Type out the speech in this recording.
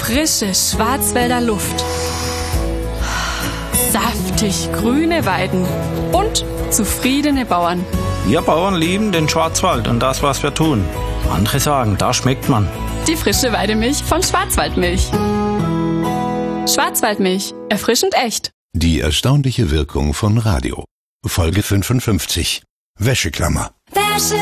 Frische Schwarzwälder Luft. Saftig grüne Weiden und zufriedene Bauern. Wir Bauern lieben den Schwarzwald und das, was wir tun. Andere sagen, da schmeckt man. Die frische Weidemilch von Schwarzwaldmilch. Schwarzwaldmilch. Erfrischend echt. Die erstaunliche Wirkung von Radio. Folge 55. Wäscheklammer.